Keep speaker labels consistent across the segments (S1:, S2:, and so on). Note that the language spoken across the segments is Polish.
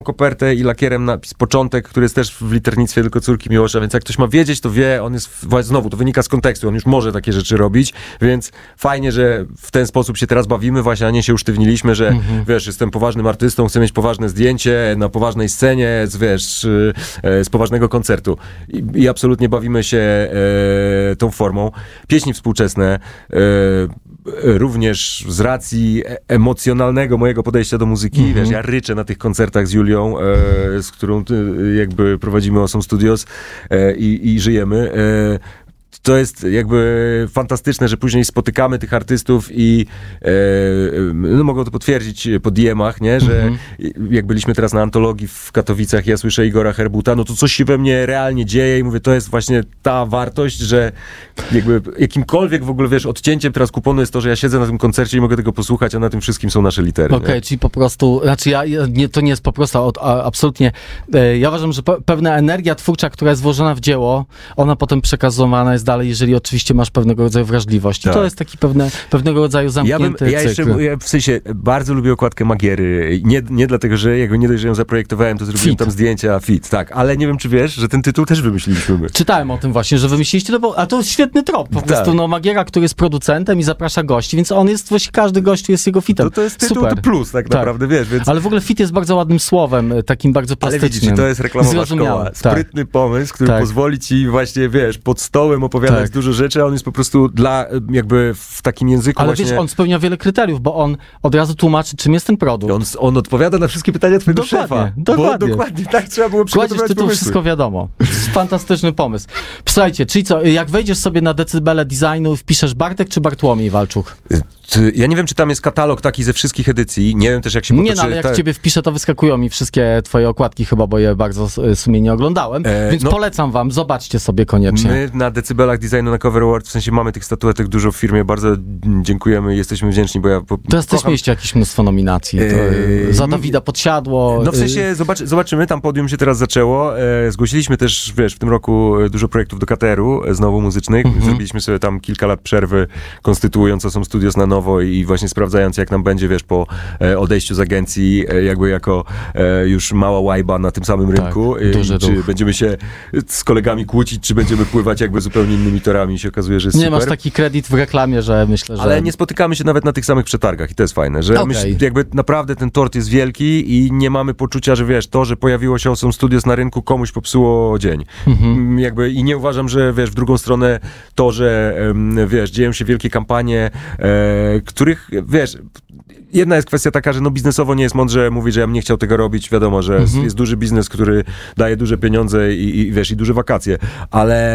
S1: kopertę i lakierem napis początek, który jest też w liternictwie tylko córki Miłosza, więc jak ktoś ma wiedzieć, to wie, on jest, znowu, to wynika z kontekstu, on już może takie rzeczy robić, więc fajnie, że w ten sposób się teraz bawimy, właśnie, a nie się usztywniiliśmy, że wiesz, jestem poważnym artystą, chcę mieć poważne zdjęcie na poważnej scenie, wiesz, z poważnego koncertu. I absolutnie bawimy się tą formą. Pieśni współczesne, również z racji emocjonalnego mojego podejścia do muzyki, wiesz, ja ryczę na tych koncertach z Julią, z którą jakby prowadzimy Awesome Studios i żyjemy. To jest jakby fantastyczne, że później spotykamy tych artystów i no mogą to potwierdzić po DM-ach, nie? Że jak byliśmy teraz na antologii w Katowicach, ja słyszę Igora Herbuta, no to coś się we mnie realnie dzieje i mówię, to jest właśnie ta wartość, że jakby jakimkolwiek w ogóle, wiesz, odcięciem teraz kuponu jest to, że ja siedzę na tym koncercie i mogę tego posłuchać, a na tym wszystkim są nasze litery.
S2: Okej, czyli po prostu, znaczy to nie jest po prostu, absolutnie, ja uważam, że pewna energia twórcza, która jest włożona w dzieło, ona potem przekazywana jest dalej, jeżeli oczywiście masz pewnego rodzaju wrażliwość. Tak. I to jest taki pewnego rodzaju zamknięty cykl.
S1: Ja w sensie bardzo lubię okładkę Magiery. Nie dlatego, że jak nie dość, że ją zaprojektowałem, to zrobiłem tam zdjęcia fit, tak. Ale nie wiem, czy wiesz, że ten tytuł też wymyśliliśmy my.
S2: Czytałem o tym właśnie, że wymyśliliście, a to jest świetny trop. Po prostu, no, Magiera, który jest producentem i zaprasza gości, więc on jest, właśnie każdy gościu jest jego fitem.
S1: To jest tytuł to plus, tak naprawdę, wiesz. Więc...
S2: Ale w ogóle fit jest bardzo ładnym słowem, takim bardzo plastycznym.
S1: Ale widzisz, to jest reklamowa szkoła. Sprytny pomysł, który pozwoli ci właśnie, wiesz, pod stołem opowiadać dużo rzeczy, a on jest po prostu jakby w takim języku.
S2: Ale
S1: właśnie...
S2: wiesz, on spełnia wiele kryteriów, bo on od razu tłumaczy, czym jest ten produkt.
S1: On odpowiada na wszystkie pytania twojego szefa. Dokładnie, tak trzeba było przygotować
S2: tytuł, wszystko wiadomo. Fantastyczny pomysł. Słuchajcie, czyli co, jak wejdziesz sobie na decybele designu, wpiszesz Bartek czy Bartłomiej Walczuk?
S1: Ja nie wiem, czy tam jest katalog taki ze wszystkich edycji. Nie wiem też, jak się potoczy.
S2: Nie, no, ale jak ciebie wpiszę, to wyskakują mi wszystkie twoje okładki chyba, bo je bardzo sumiennie oglądałem. Więc polecam wam, zobaczcie sobie koniecznie.
S1: My na decybelach designu na Cover Award, w sensie mamy tych statuetek dużo w firmie, bardzo dziękujemy i jesteśmy wdzięczni, bo ja
S2: Teraz też mieliście jakieś mnóstwo nominacji. Za Dawida Podsiadło.
S1: No w sensie, zobaczymy, tam podium się teraz zaczęło. Zgłosiliśmy też, wiesz, w tym roku dużo projektów do KTR-u, znowu muzycznych. Zrobiliśmy sobie tam kilka lat przerwy, konstytuując Awesome Studios na nowo i właśnie sprawdzając, jak nam będzie, wiesz, po odejściu z agencji, jakby jako już mała łajba na tym samym rynku. Czy będziemy się z kolegami kłócić, czy będziemy pływać jakby zupełnie innymi torami i się okazuje, że jest
S2: nie
S1: super.
S2: Masz taki kredyt w reklamie, że myślę, że...
S1: Ale nie spotykamy się nawet na tych samych przetargach i to jest fajne, że jakby naprawdę ten tort jest wielki i nie mamy poczucia, że wiesz, to, że pojawiło się Awesome Studios na rynku, komuś popsuło dzień. Jakby i nie uważam, że wiesz, w drugą stronę to, że wiesz, dzieją się wielkie kampanie, których, wiesz, jedna jest kwestia taka, że no biznesowo nie jest mądrze mówić, że ja bym nie chciał tego robić. Wiadomo, że jest duży biznes, który daje duże pieniądze i wiesz, i duże wakacje. Ale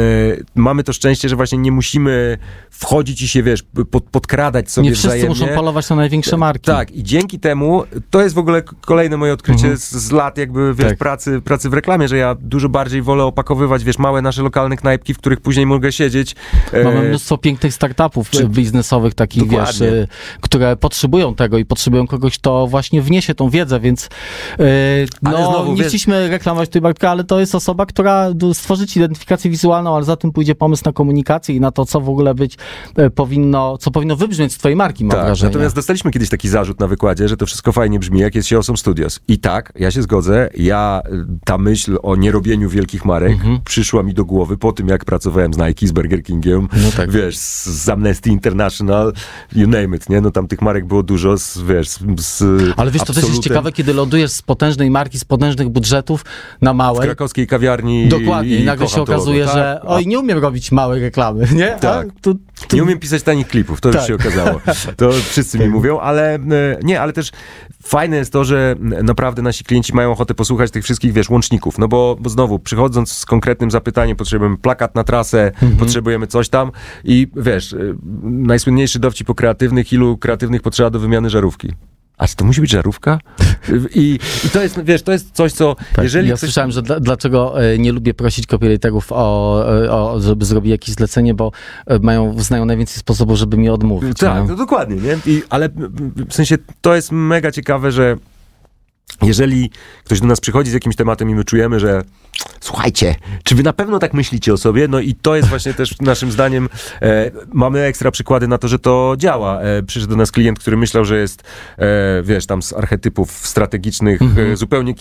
S1: mamy to szczęście, że właśnie nie musimy wchodzić i się, wiesz, podkradać sobie wzajemnie.
S2: Nie wszyscy muszą polować na największe marki.
S1: Tak, i dzięki temu, to jest w ogóle kolejne moje odkrycie z lat jakby, wiesz, pracy w reklamie, że ja dużo bardziej wolę opakowywać, wiesz, małe nasze lokalne knajpki, w których później mogę siedzieć.
S2: Mamy mnóstwo pięknych startupów biznesowych, takich, wiesz, które potrzebują tego i potrzebują kogoś, kto właśnie wniesie tą wiedzę, więc znowu, nie chcieliśmy reklamować tutaj Bartka, ale to jest osoba, która stworzy ci identyfikację wizualną, ale za tym pójdzie pomysł na komunikację i na to, co w ogóle być co powinno wybrzmieć z twojej marki, mam wrażenie.
S1: Natomiast dostaliśmy kiedyś taki zarzut na wykładzie, że to wszystko fajnie brzmi, jak jest się Awesome Studios. I tak, ja się zgodzę, ta myśl o nierobieniu wielkich marek przyszła mi do głowy po tym, jak pracowałem z Nike, z Burger Kingiem, wiesz, z Amnesty International, you name it, nie? No tam tych marek było dużo,
S2: ale wiesz, to też jest ciekawe, kiedy lądujesz z potężnej marki, z potężnych budżetów na małej.
S1: W krakowskiej kawiarni.
S2: Dokładnie. I nagle się okazuje, że nie umiem robić małej reklamy, nie?
S1: Tak. Nie umiem pisać tanich klipów, to już się okazało. To wszyscy mi mówią, ale ale też fajne jest to, że naprawdę nasi klienci mają ochotę posłuchać tych wszystkich, wiesz, łączników, no bo znowu, przychodząc z konkretnym zapytaniem, potrzebujemy plakat na trasę, potrzebujemy coś tam i wiesz, najsłynniejszy dowcip o kreatywnych, ilu kreatywnych potrzeba do wymiany żarówki. A czy to musi być żarówka? I to jest, wiesz, to jest coś, co... jeżeli
S2: ja słyszałem, że dlaczego nie lubię prosić copywriterów żeby zrobili jakieś zlecenie, bo znają najwięcej sposobów, żeby mi odmówić.
S1: Tak, no dokładnie, nie? Ale w sensie to jest mega ciekawe, że jeżeli ktoś do nas przychodzi z jakimś tematem i my czujemy, że słuchajcie, czy wy na pewno tak myślicie o sobie? No i to jest właśnie też naszym zdaniem, mamy ekstra przykłady na to, że to działa. Przyszedł do nas klient, który myślał, że jest, wiesz, tam z archetypów strategicznych zupełnie